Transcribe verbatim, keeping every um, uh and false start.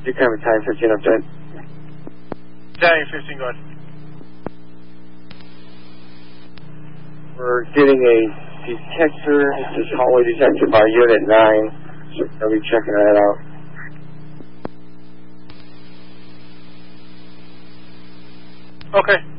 You can have time fifteen update. Battalion fifteen, go ahead. We're getting a detector. This is hallway detector by Unit nine. So I'll be checking that out. Okay.